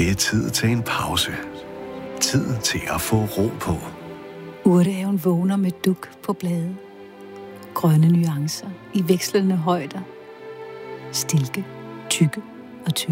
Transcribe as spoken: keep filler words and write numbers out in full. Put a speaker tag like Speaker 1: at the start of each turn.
Speaker 1: Det er tid til en pause. Tid til at få ro på.
Speaker 2: Urtehaven vågner med duk på blade. Grønne nuancer i vekslende højder. Stilke, tykke og tynde.